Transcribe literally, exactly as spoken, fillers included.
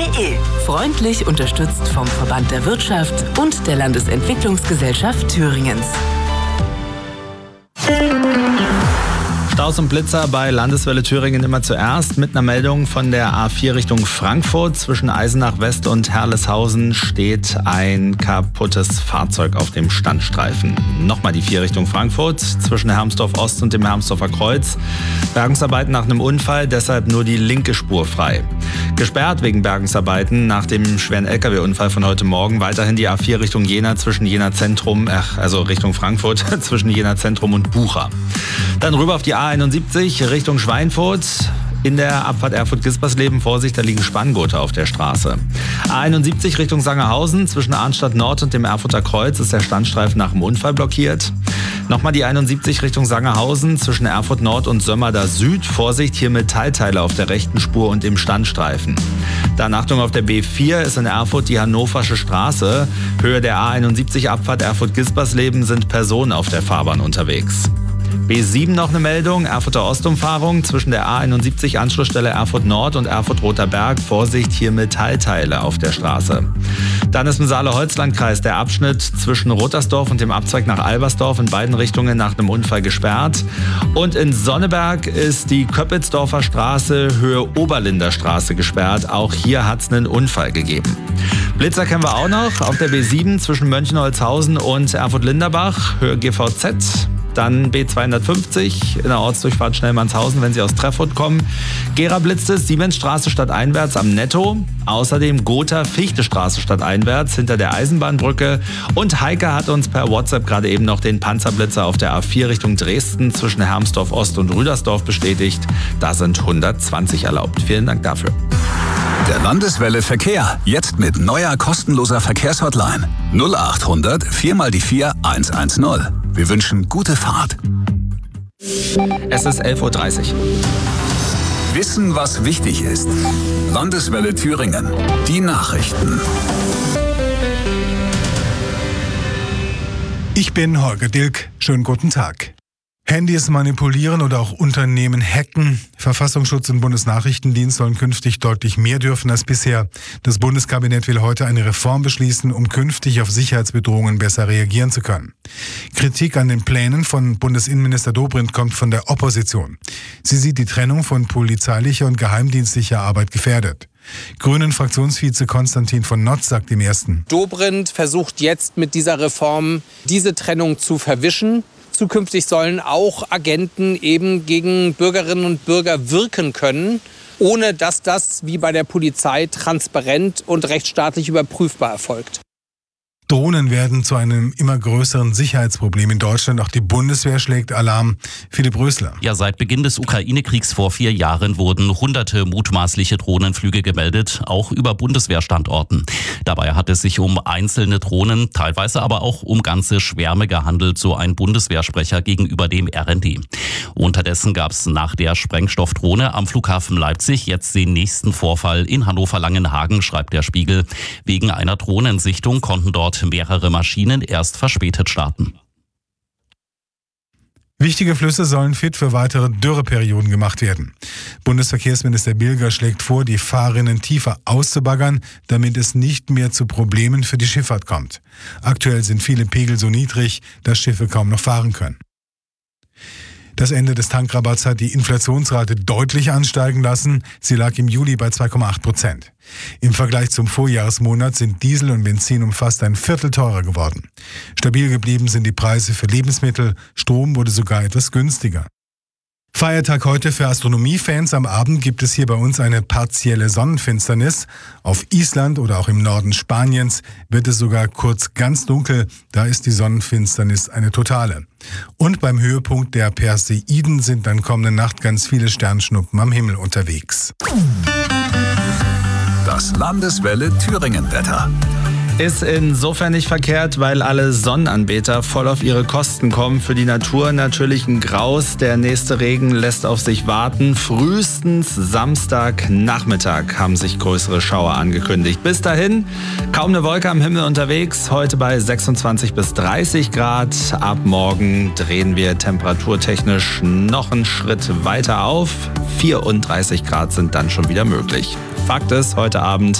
de. Freundlich unterstützt vom Verband der Wirtschaft und der Landesentwicklungsgesellschaft Thüringens. Staus und Blitzer bei Landeswelle Thüringen immer zuerst. Mit einer Meldung von der A vier Richtung Frankfurt. Zwischen Eisenach West und Herleshausen steht ein kaputtes Fahrzeug auf dem Standstreifen. Nochmal die vier Richtung Frankfurt. Zwischen Hermsdorf Ost und dem Hermsdorfer Kreuz. Bergungsarbeiten nach einem Unfall, deshalb nur die linke Spur frei. Gesperrt wegen Bergungsarbeiten nach dem schweren L K W-Unfall von heute Morgen. Weiterhin die A vier Richtung Jena zwischen Jena Zentrum, ach, also Richtung Frankfurt, zwischen Jena Zentrum und Bucha. Dann rüber auf die A einundsiebzig Richtung Schweinfurt. In der Abfahrt Erfurt-Gispersleben, Vorsicht, da liegen Spanngurte auf der Straße. A einundsiebzig Richtung Sangerhausen, zwischen Arnstadt Nord und dem Erfurter Kreuz ist der Standstreifen nach dem Unfall blockiert. Nochmal die einundsiebzig Richtung Sangerhausen, zwischen Erfurt Nord und Sömmerda Süd. Vorsicht, hier Metallteile auf der rechten Spur und im Standstreifen. Dann Achtung auf der B vier ist in Erfurt die Hannoversche Straße. Höhe der A einundsiebzig Abfahrt Erfurt-Gispersleben sind Personen auf der Fahrbahn unterwegs. B sieben noch eine Meldung, Erfurter Ostumfahrung zwischen der A einundsiebzig Anschlussstelle Erfurt Nord und Erfurt-Roter Berg. Vorsicht, hier Metallteile auf der Straße. Dann ist im Saale-Holzland-Kreis der Abschnitt zwischen Rotersdorf und dem Abzweig nach Albersdorf in beiden Richtungen nach einem Unfall gesperrt. Und in Sonneberg ist die Köppelsdorfer Straße Höhe Oberlinder Straße gesperrt. Auch hier hat es einen Unfall gegeben. Blitzer kennen wir auch noch auf der B sieben zwischen Mönchenholzhausen und Erfurt-Linderbach, Höhe G V Z. Dann B zweihundertfünfzig in der Ortsdurchfahrt Schnellmannshausen, wenn Sie aus Treffurt kommen. Gera blitzt es, Siemensstraße stadteinwärts am Netto. Außerdem Gotha Fichtestraße stadteinwärts hinter der Eisenbahnbrücke. Und Heike hat uns per WhatsApp gerade eben noch den Panzerblitzer auf der A vier Richtung Dresden zwischen Hermsdorf Ost und Rüdersdorf bestätigt. Da sind hundertzwanzig erlaubt. Vielen Dank dafür. Der Landeswelle Verkehr. Jetzt mit neuer kostenloser Verkehrshotline. null acht hundert vier mal die vier hundertzehn. Wir wünschen gute Fahrt. Es ist elf Uhr dreißig. Wissen, was wichtig ist. Landeswelle Thüringen. Die Nachrichten. Ich bin Holger Dilk. Schönen guten Tag. Handys manipulieren oder auch Unternehmen hacken. Verfassungsschutz und Bundesnachrichtendienst sollen künftig deutlich mehr dürfen als bisher. Das Bundeskabinett will heute eine Reform beschließen, um künftig auf Sicherheitsbedrohungen besser reagieren zu können. Kritik an den Plänen von Bundesinnenminister Dobrindt kommt von der Opposition. Sie sieht die Trennung von polizeilicher und geheimdienstlicher Arbeit gefährdet. Grünen-Fraktionsvize Konstantin von Notz sagt im Ersten: Dobrindt versucht jetzt mit dieser Reform diese Trennung zu verwischen. Zukünftig sollen auch Agenten eben gegen Bürgerinnen und Bürger wirken können, ohne dass das wie bei der Polizei transparent und rechtsstaatlich überprüfbar erfolgt. Drohnen werden zu einem immer größeren Sicherheitsproblem in Deutschland. Auch die Bundeswehr schlägt Alarm. Philipp Rösler. Ja, seit Beginn des Ukraine-Kriegs vor vier Jahren wurden hunderte mutmaßliche Drohnenflüge gemeldet, auch über Bundeswehrstandorten. Dabei hat es sich um einzelne Drohnen, teilweise aber auch um ganze Schwärme gehandelt, so ein Bundeswehrsprecher gegenüber dem R N D. Unterdessen gab es nach der Sprengstoffdrohne am Flughafen Leipzig jetzt den nächsten Vorfall in Hannover-Langenhagen, schreibt der Spiegel. Wegen einer Drohnensichtung konnten dort mehrere Maschinen erst verspätet starten. Wichtige Flüsse sollen fit für weitere Dürreperioden gemacht werden. Bundesverkehrsminister Bilger schlägt vor, die Fahrrinnen tiefer auszubaggern, damit es nicht mehr zu Problemen für die Schifffahrt kommt. Aktuell sind viele Pegel so niedrig, dass Schiffe kaum noch fahren können. Das Ende des Tankrabatts hat die Inflationsrate deutlich ansteigen lassen. Sie lag im Juli bei zwei Komma acht Prozent. Im Vergleich zum Vorjahresmonat sind Diesel und Benzin um fast ein Viertel teurer geworden. Stabil geblieben sind die Preise für Lebensmittel. Strom wurde sogar etwas günstiger. Feiertag heute für Astronomiefans. Am Abend gibt es hier bei uns eine partielle Sonnenfinsternis. Auf Island oder auch im Norden Spaniens wird es sogar kurz ganz dunkel. Da ist die Sonnenfinsternis eine totale. Und beim Höhepunkt der Perseiden sind dann kommende Nacht ganz viele Sternschnuppen am Himmel unterwegs. Das Landeswelle Thüringen-Wetter. Ist insofern nicht verkehrt, weil alle Sonnenanbeter voll auf ihre Kosten kommen. Für die Natur natürlich ein Graus. Der nächste Regen lässt auf sich warten. Frühestens Samstagnachmittag haben sich größere Schauer angekündigt. Bis dahin kaum eine Wolke am Himmel unterwegs. Heute bei sechsundzwanzig bis dreißig Grad. Ab morgen drehen wir temperaturtechnisch noch einen Schritt weiter auf. vierunddreißig Grad sind dann schon wieder möglich. Fakt ist, heute Abend